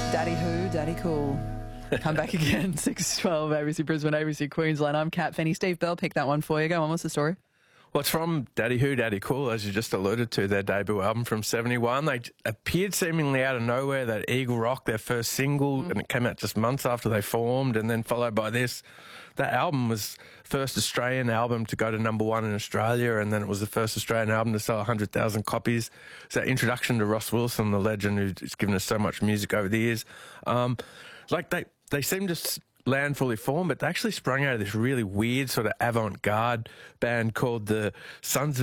Daddy who, daddy cool. Come back again, 6:12, ABC Brisbane, ABC Queensland. I'm Kat Fenny. Steve Bell picked that one for you. Go on, what's the story? Well, it's from Daddy Who, Daddy Cool, as you just alluded to, their debut album from 71. They appeared seemingly out of nowhere, that Eagle Rock, their first single, and it came out just months after they formed, and then followed by this. That album was first Australian album to go to =1 in Australia, and then it was the first Australian album to sell 100,000 copies. It's that introduction to Ross Wilson, the legend who's given us so much music over the years. They seem to land fully formed, but they actually sprung out of this really weird sort of avant-garde band called the Sons of